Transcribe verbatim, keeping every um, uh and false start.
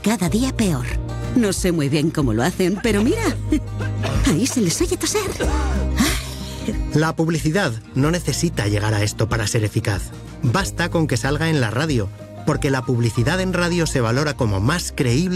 cada día peor. No sé muy bien cómo lo hacen, pero mira, ahí se les oye toser. La publicidad no necesita llegar a esto para ser eficaz. Basta con que salga en la radio, porque la publicidad en radio se valora como más creíble